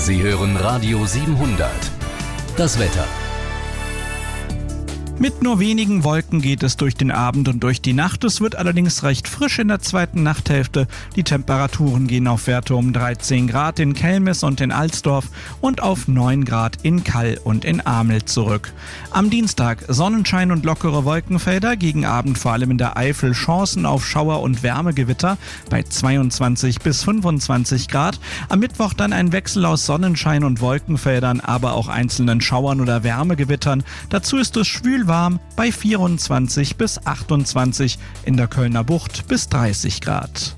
Sie hören Radio 700. Das Wetter. Mit nur wenigen Wolken geht es durch den Abend und durch die Nacht. Es wird allerdings recht frisch in der zweiten Nachthälfte. Die Temperaturen gehen auf Werte um 13 Grad in Kelmis und in Alsdorf und auf 9 Grad in Kall und in Amel zurück. Am Dienstag Sonnenschein und lockere Wolkenfelder, gegen Abend vor allem in der Eifel Chancen auf Schauer- und Wärmegewitter bei 22 bis 25 Grad. Am Mittwoch dann ein Wechsel aus Sonnenschein und Wolkenfeldern, aber auch einzelnen Schauern oder Wärmegewittern. Dazu ist es schwül warm bei 24 bis 28, in der Kölner Bucht bis 30 Grad.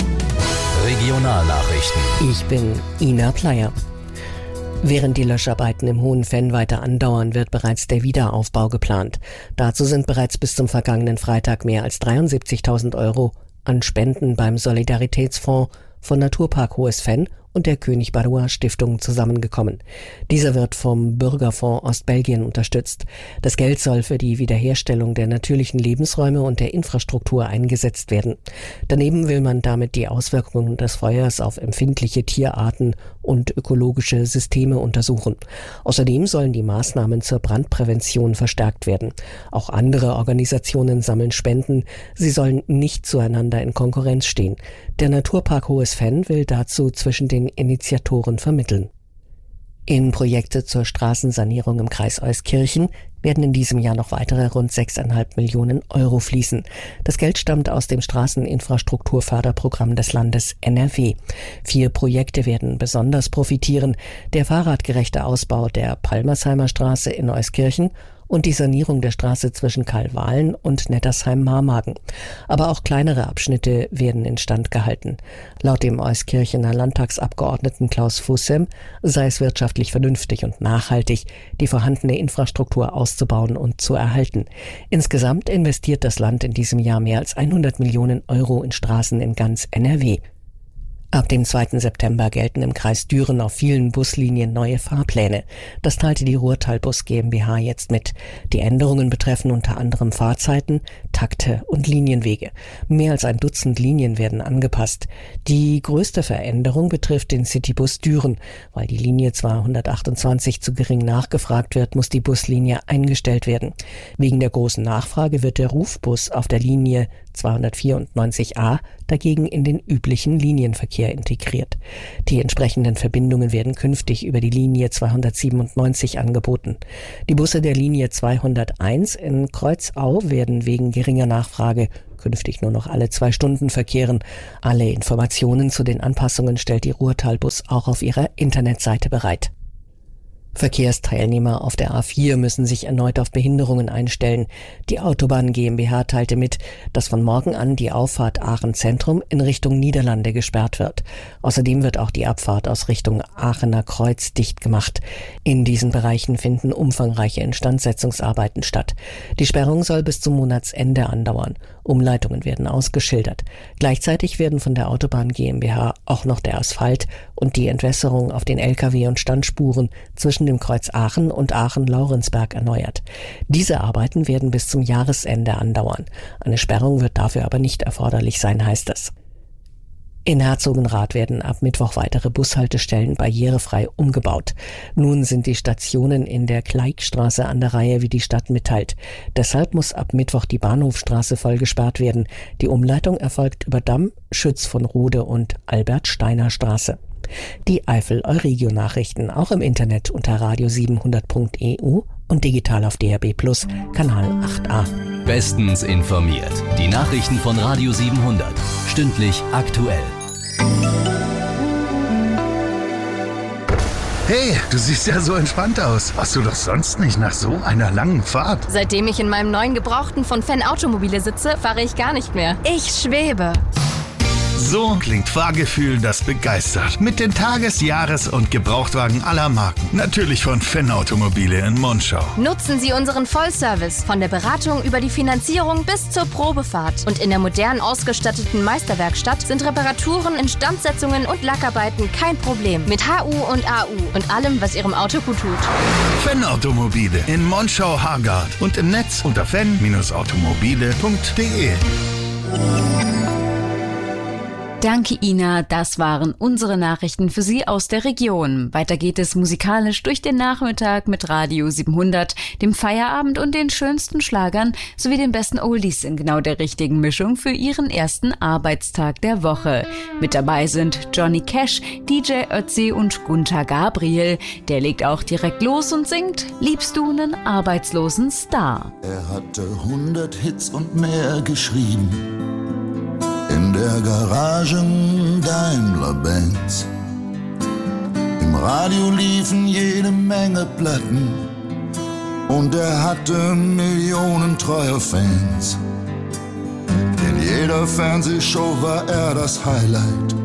Regionalnachrichten. Ich bin Ina Pleyer. Während die Löscharbeiten im Hohen Venn weiter andauern, wird bereits der Wiederaufbau geplant. Dazu sind bereits bis zum vergangenen Freitag mehr als 73.000 Euro an Spenden beim Solidaritätsfonds von Naturpark Hohes Venn und der König Badois Stiftung zusammengekommen. Dieser wird vom Bürgerfonds Ostbelgien unterstützt. Das Geld soll für die Wiederherstellung der natürlichen Lebensräume und der Infrastruktur eingesetzt werden. Daneben will man damit die Auswirkungen des Feuers auf empfindliche Tierarten und ökologische Systeme untersuchen. Außerdem sollen die Maßnahmen zur Brandprävention verstärkt werden. Auch andere Organisationen sammeln Spenden. Sie sollen nicht zueinander in Konkurrenz stehen. Der Naturpark Hohes Venn will dazu zwischen den Initiatoren vermitteln. In Projekte zur Straßensanierung im Kreis Euskirchen werden in diesem Jahr noch weitere rund 6,5 Millionen Euro fließen. Das Geld stammt aus dem Straßeninfrastrukturförderprogramm des Landes NRW. 4 Projekte werden besonders profitieren: der fahrradgerechte Ausbau der Palmersheimer Straße in Euskirchen und die Sanierung der Straße zwischen Kalwahlen und Nettersheim-Marmagen. Aber auch kleinere Abschnitte werden instand gehalten. Laut dem Euskirchener Landtagsabgeordneten Klaus Fussem sei es wirtschaftlich vernünftig und nachhaltig, die vorhandene Infrastruktur auszubauen und zu erhalten. Insgesamt investiert das Land in diesem Jahr mehr als 100 Millionen Euro in Straßen in ganz NRW. Ab dem 2. September gelten im Kreis Düren auf vielen Buslinien neue Fahrpläne. Das teilte die Ruhrtalbus GmbH jetzt mit. Die Änderungen betreffen unter anderem Fahrzeiten, Takte und Linienwege. Mehr als ein Dutzend Linien werden angepasst. Die größte Veränderung betrifft den Citybus Düren. Weil die Linie 228 zu gering nachgefragt wird, muss die Buslinie eingestellt werden. Wegen der großen Nachfrage wird der Rufbus auf der Linie 294a dagegen in den üblichen Linienverkehr integriert. Die entsprechenden Verbindungen werden künftig über die Linie 297 angeboten. Die Busse der Linie 201 in Kreuzau werden wegen geringer Nachfrage künftig nur noch alle 2 Stunden verkehren. Alle Informationen zu den Anpassungen stellt die Ruhrtalbus auch auf ihrer Internetseite bereit. Verkehrsteilnehmer auf der A4 müssen sich erneut auf Behinderungen einstellen. Die Autobahn GmbH teilte mit, dass von morgen an die Auffahrt Aachen Zentrum in Richtung Niederlande gesperrt wird. Außerdem wird auch die Abfahrt aus Richtung Aachener Kreuz dicht gemacht. In diesen Bereichen finden umfangreiche Instandsetzungsarbeiten statt. Die Sperrung soll bis zum Monatsende andauern. Umleitungen werden ausgeschildert. Gleichzeitig werden von der Autobahn GmbH auch noch der Asphalt und die Entwässerung auf den Lkw- und Standspuren zwischen dem Kreuz Aachen und Aachen-Laurenzberg erneuert. Diese Arbeiten werden bis zum Jahresende andauern. Eine Sperrung wird dafür aber nicht erforderlich sein, heißt es. In Herzogenrath werden ab Mittwoch weitere Bushaltestellen barrierefrei umgebaut. Nun sind die Stationen in der Kleigstraße an der Reihe, wie die Stadt mitteilt. Deshalb muss ab Mittwoch die Bahnhofstraße voll gesperrt werden. Die Umleitung erfolgt über Damm, Schütz von Rode und Albert-Steiner-Straße. Die Eifel-Euregio-Nachrichten auch im Internet unter radio700.eu und digital auf DAB+ Kanal 8a. Bestens informiert. Die Nachrichten von Radio 700. Stündlich aktuell. Hey, du siehst ja so entspannt aus. Warst du doch sonst nicht nach so einer langen Fahrt? Seitdem ich in meinem neuen Gebrauchten von Venn Automobile sitze, fahre ich gar nicht mehr. Ich schwebe. So klingt Fahrgefühl, das begeistert. Mit den Tages-, Jahres- und Gebrauchtwagen aller Marken. Natürlich von Venn Automobile in Monschau. Nutzen Sie unseren Vollservice von der Beratung über die Finanzierung bis zur Probefahrt. Und in der modern ausgestatteten Meisterwerkstatt sind Reparaturen, Instandsetzungen und Lackarbeiten kein Problem. Mit HU und AU und allem, was Ihrem Auto gut tut. Venn Automobile in Monschau-Hargard und im Netz unter venn-automobile.de. Danke, Ina. Das waren unsere Nachrichten für Sie aus der Region. Weiter geht es musikalisch durch den Nachmittag mit Radio 700, dem Feierabend und den schönsten Schlagern sowie den besten Oldies in genau der richtigen Mischung für Ihren ersten Arbeitstag der Woche. Mit dabei sind Johnny Cash, DJ Ötzi und Gunther Gabriel. Der legt auch direkt los und singt Liebst du einen arbeitslosen Star? Er hatte 100 Hits und mehr geschrieben. In der Garage Daimler-Benz. Im Radio liefen jede Menge Platten und er hatte Millionen treuer Fans. In jeder Fernsehshow war er das Highlight